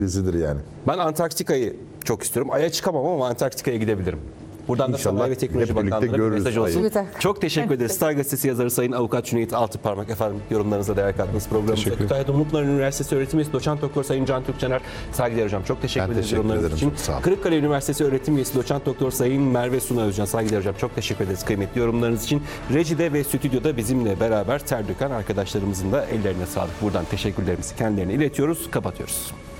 dizidir yani. Ben Antarktika'yı çok istiyorum. Ay'a çıkamam ama Antarktika'ya gidebilirim. Buradan da İnşallah Sanayi ve Teknoloji hep birlikte Bakanlığı'na bir görürüz mesaj olsun. Ay'ı. Çok teşekkür ederiz. Star Gazetesi yazarı Sayın Avukat Cüneyt Altıparmak efendim yorumlarınıza değer kattınız programımıza. Kütahya Umutlar Üniversitesi öğretim üyesi Doçent Doktor Sayın Can Türkçener, saygıdeğer hocam. Çok teşekkür Ben ederiz teşekkür yorumlarınız ederim, için. çok sağ olun. Kırıkkale Üniversitesi öğretim üyesi Doçent Doktor Sayın Merve Suna Özcan, saygıdeğer hocam. Çok teşekkür ederiz kıymetli yorumlarınız için. Rejide ve stüdyoda bizimle beraber ter döken arkadaşlarımızın da ellerine sağlık. Buradan teşekkürlerimizi kendilerine iletiyoruz. Kapatıyoruz.